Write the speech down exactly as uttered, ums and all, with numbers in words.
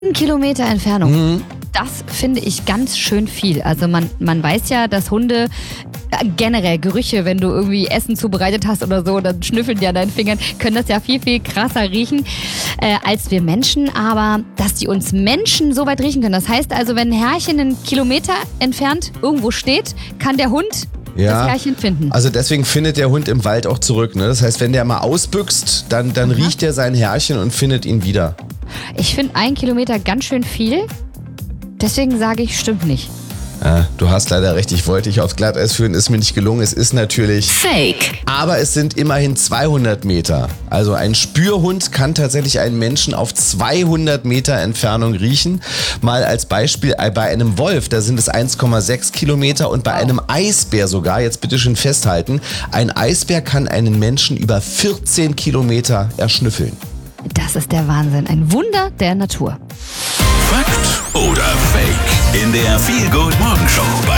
Kilometer Entfernung. Mhm. Das finde ich ganz schön viel. Also man, man weiß ja, dass Hunde äh, generell Gerüche, wenn du irgendwie Essen zubereitet hast oder so, dann schnüffeln die an deinen Fingern, können das ja viel, viel krasser riechen äh, als wir Menschen. Aber dass die uns Menschen so weit riechen können. Das heißt also, wenn ein Herrchen einen Kilometer entfernt irgendwo steht, kann der Hund Ja, das Herrchen finden. also deswegen findet der Hund im Wald auch zurück. Ne? Das heißt, wenn der mal ausbüchst, dann, dann riecht er sein Herrchen und findet ihn wieder. Ich finde ein Kilometer ganz schön viel. Deswegen sage ich, stimmt nicht. Ja, du hast leider recht, ich wollte dich aufs Glatteis führen, ist mir nicht gelungen. Es ist natürlich Fake. Aber es sind immerhin zweihundert Meter. Also ein Spürhund kann tatsächlich einen Menschen auf zweihundert Meter Entfernung riechen. Mal als Beispiel, bei einem Wolf, da sind es eins Komma sechs Kilometer und bei einem Eisbär sogar, jetzt bitte schön festhalten, ein Eisbär kann einen Menschen über vierzehn Kilometer erschnüffeln. Das ist der Wahnsinn. Ein Wunder der Natur. Fakt oder Fake? In der Feel Good Morgen Show